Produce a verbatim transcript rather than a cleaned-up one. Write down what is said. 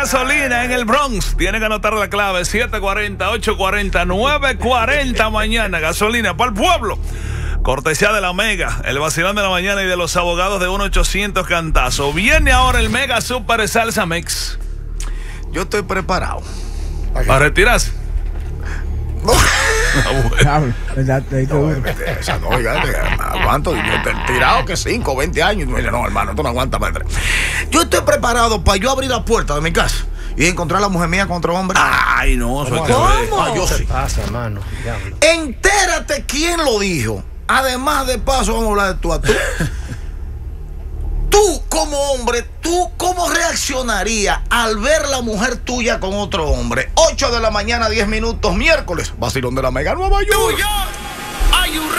gasolina en el Bronx. Tiene que anotar la clave: siete cuatro cero, ocho cuatro cero, nueve cuatro cero mañana. Gasolina para el pueblo. Cortesía de la Mega, el vacilón de la mañana y de los abogados de uno ochocientos Cantazo. Viene ahora el Mega Super Salsa Mix. Yo estoy preparado. ¿Para retirarse? No. Diablo, ¿verdad? Te diste duro. Esa no, oiga, aguanto. Yo estoy tirado que cinco, veinte años. No, hermano, tú no aguantas más. Yo estoy preparado para yo abrir la puerta de mi casa y encontrar a la mujer mía con otro hombre. Ay, no, eso ¿Cómo? es que- Ah, yo ¿Qué sí. pasa, hermano? Diablo. Entérate quién lo dijo. Además, de paso, vamos a hablar de tú a tú. Tú, como hombre, ¿tú cómo reaccionarías al ver la mujer tuya con otro hombre? ocho de la mañana, diez minutos, miércoles. Vacilón de la Mega, Nueva York. Are you ready?